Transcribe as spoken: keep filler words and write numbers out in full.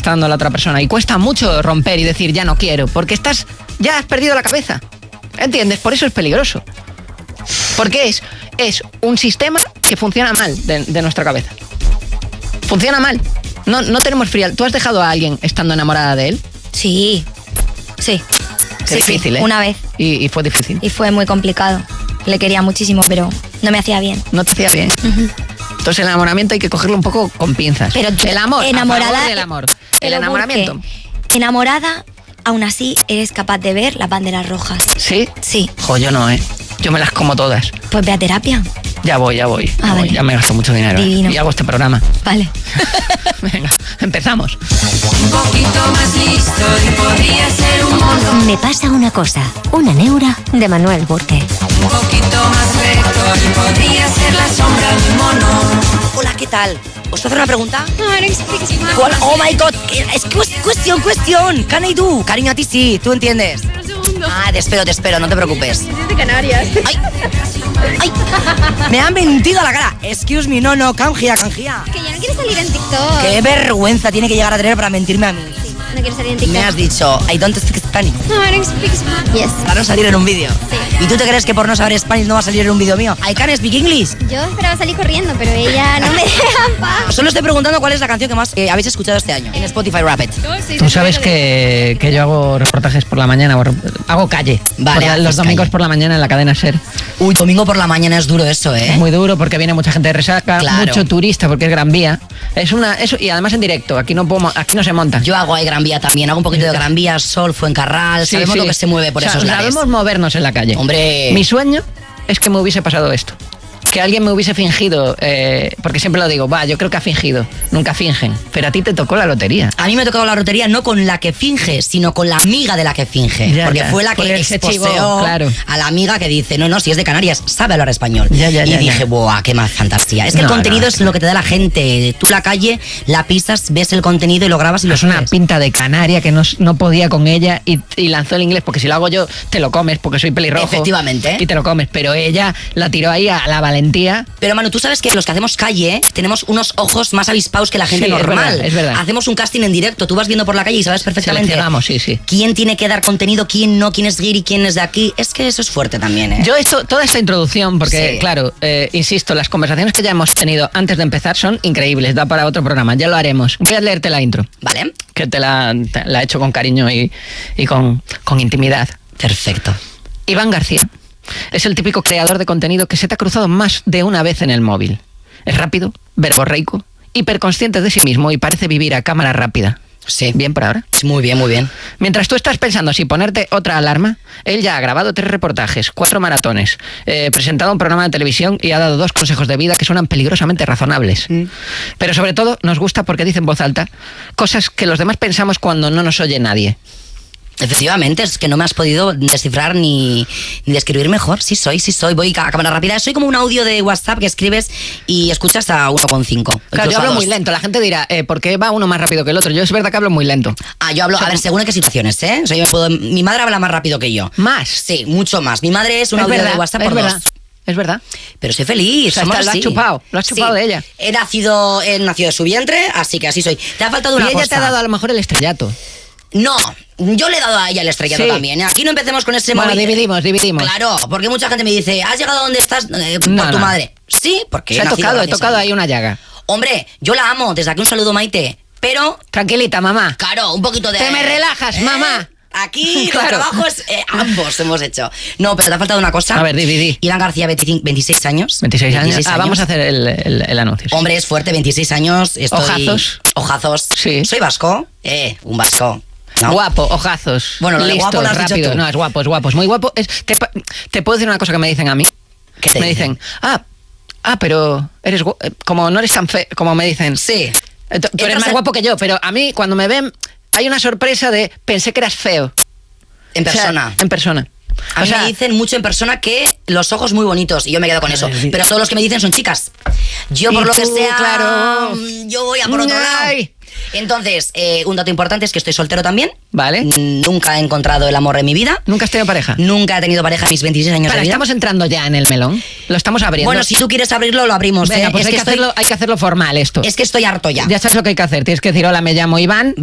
está dando la otra persona. Y cuesta mucho romper y decir, ya no quiero, porque estás, ya has perdido la cabeza. ¿Entiendes? Por eso es peligroso. Porque es, es un sistema que funciona mal de, de nuestra cabeza. Funciona mal. No, no tenemos frialdad. ¿Tú has dejado a alguien estando enamorada de él? Sí, sí. Qué sí, difícil, sí, ¿eh? Una vez. Y, y fue difícil. Y fue muy complicado. Le quería muchísimo, pero no me hacía bien. No te hacía bien. Uh-huh. Entonces el enamoramiento hay que cogerlo un poco con pinzas. Pero el amor, enamorada, a favor del amor. El enamoramiento. Enamorada, aún así, eres capaz de ver las banderas rojas. ¿Sí? Sí. Jo, yo no, ¿eh? Yo me las como todas. Pues ve a terapia. Ya voy, ya voy. Ah, ya, voy. vale. Ya me gasto mucho dinero. Divino. ¿eh? Y hago este programa. Vale. Venga, empezamos. Un poquito más listo y podría ser un mono. Me pasa una cosa, una neura de Manuel Burke. Un poquito más recto y podría ser la sombra de un mono. Hola, ¿qué tal? ¿Os puedo hacer una pregunta? No, ¿Cuál? Oh my god, es cuestión, cuestión. Can I do? Cariño, a ti sí, tú entiendes. Un segundo. Ah, te espero, te espero, no te preocupes. Es de Canarias. Ay, ay, me han mentido a la cara. Excuse me, no, no, canjía, canjía. Que ya no quieres salir en TikTok. Qué vergüenza tiene que llegar a tener para mentirme a mí. No quieres salir en TikTok. Me has dicho, I don't speak Spanish. No, I don't speak Spanish. Yes. Para no salir en un vídeo. Sí. ¿Y tú te crees que por no saber Spanish no va a salir en un vídeo mío? I can speak English. Yo esperaba salir corriendo, pero ella no me deja en paz. Solo estoy preguntando cuál es la canción que más eh, habéis escuchado este año en Spotify Rapid. Tú sabes que, que yo hago reportajes por la mañana, hago calle. Vale, por, los domingos calle. por la mañana en la cadena SER. Uy, domingo por la mañana es duro eso, ¿eh? Es muy duro porque viene mucha gente de resaca, Claro. mucho turista porque es Gran Vía. Es una, eso, y además en directo, aquí no, puedo, aquí no se monta. Yo hago ahí Gran Vía también, hago un poquito de Gran Vía, Sol, Fuencarral, Sí, sabemos sí. lo que se mueve por O sea, esos lares. sabemos movernos en la calle. Hombre. Mi sueño es que me hubiese pasado esto. Que alguien me hubiese fingido, eh, porque siempre lo digo, va, yo creo que ha fingido, nunca fingen, pero a ti te tocó la lotería. A mí me ha tocado la lotería no con la que finge, sino con la amiga de la que finge. Ya, porque ya. fue la que Porque se exposeó chivó, claro. a la amiga que dice, no, no, si es de Canarias, sabe hablar español. Ya, ya, y ya, dije, ya. buah, qué más fantasía. Es que No, el contenido no, es lo que te da la gente. Tú la calle, la pisas, ves el contenido y lo grabas y lo Es una subes. pinta de canaria que no, no podía con ella y, y lanzó el inglés, porque si lo hago yo, te lo comes, porque soy pelirrojo. Efectivamente. Y te lo comes, pero ella la tiró ahí a la valentía. Pero Manu, tú sabes que los que hacemos calle tenemos unos ojos más avispados que la gente Sí, es normal. verdad, es verdad. Hacemos un casting en directo, tú vas viendo por la calle y sabes perfectamente Seleccionamos, sí, sí. quién tiene que dar contenido, quién no, quién es guiri, quién es de aquí. Es que eso es fuerte también, ¿eh? Yo esto, toda esta introducción, porque Sí. claro, eh, insisto, las conversaciones que ya hemos tenido antes de empezar son increíbles, da para otro programa, ya lo haremos. Voy a leerte la intro, ¿Vale? que te la, te la he hecho con cariño y, y con, con intimidad. Perfecto. Iván García es el típico creador de contenido que se te ha cruzado más de una vez en el móvil. Es rápido, verborreico, hiperconsciente de sí mismo y parece vivir a cámara rápida. Sí. ¿Bien por ahora? Muy bien, muy bien. Mientras tú estás pensando si ponerte otra alarma, él ya ha grabado tres reportajes, cuatro maratones, eh, presentado un programa de televisión y ha dado dos consejos de vida que suenan peligrosamente razonables. Mm. Pero sobre todo nos gusta porque dice en voz alta cosas que los demás pensamos cuando no nos oye nadie. Efectivamente, es que no me has podido descifrar ni, ni describir mejor. Sí soy, sí soy. Voy a cámara rápida. Soy como un audio de WhatsApp que escribes y escuchas a uno coma cinco. Claro, yo hablo muy lento. La gente dirá, eh, ¿por qué va uno más rápido que el otro? Yo es verdad que hablo muy lento. Ah, yo hablo, O sea, a ver, según en qué situaciones, ¿eh? O sea, yo me puedo, mi madre habla más rápido que yo. ¿Más? Sí, mucho más. Mi madre es un es audio verdad, de WhatsApp es por verdad. dos. Es verdad. Pero soy feliz, O sea, somos está- lo has así. chupado, lo has chupado Sí. de ella. He nacido, he nacido de su vientre, así que así soy. Te ha faltado una Y ella cosa. te ha dado a lo mejor el estrellato. No, yo le he dado a ella el estrellato Sí. también. Aquí no empecemos con ese Bueno, móvil. dividimos, dividimos. Claro, porque mucha gente me dice, ¿has llegado a donde estás eh, por No, tu no. madre? Sí, porque Se he ha nacido tocado, he gracias a tocado ella. ahí una llaga. Hombre, yo la amo, desde aquí un saludo, Maite. Pero, Tranquilita, mamá. claro, un poquito de... Te me relajas, ¿Eh? mamá. Aquí Claro. los trabajos eh, ambos hemos hecho. No, pero te ha faltado una cosa. A ver, di, di, di. Iván García, veinticinco, veintiséis años. veintiséis años. Ah, vamos a hacer el, el, el anuncio. Sí. Hombre, es fuerte, veintiséis años. Estoy... Ojazos. Ojazos. Sí. Soy vasco. Eh, un vasco. ¿no? Guapo, ojazos. Bueno, lo de listo, guapo lo has dicho rápido. tú. No, es guapo, es guapo, es muy guapo. Es, te, pa- te puedo decir una cosa que me dicen a mí. ¿Qué te me dicen? dicen, ah, ah, pero eres gu- eh, como no eres tan feo, como me dicen. Sí. Eh, Tú tú eres Entras más en- guapo que yo, pero a mí cuando me ven hay una sorpresa de pensé que eras feo. En O sea, persona. en persona. A O mí sea, me dicen mucho en persona que los ojos muy bonitos y yo me quedo con eso. Ay, Pero todos los que me dicen son chicas. Yo Y por lo que tú, sea, claro. mm, yo voy a por otro Ay. lado. Entonces, eh, un dato importante es que estoy soltero también. Vale. Mm, Nunca he encontrado el amor en mi vida. ¿Nunca has tenido pareja? Nunca he tenido pareja en mis veintiséis años Para, de vida. estamos entrando ya en el melón. Lo estamos abriendo. Bueno, si tú quieres abrirlo, lo abrimos. Venga, ¿eh? pues es, hay que que, estoy, hacerlo, hay que hacerlo formal esto. es que estoy harto ya. Ya sabes lo que hay que hacer. Tienes que decir, hola, me llamo Iván.